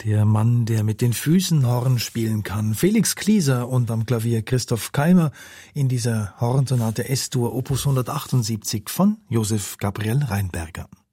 Der Mann, der mit den Füßen Horn spielen kann. Felix Klieser und am Klavier Christoph Keimer in dieser Hornsonate S-Dur Opus 178 von Josef Gabriel Reinberger.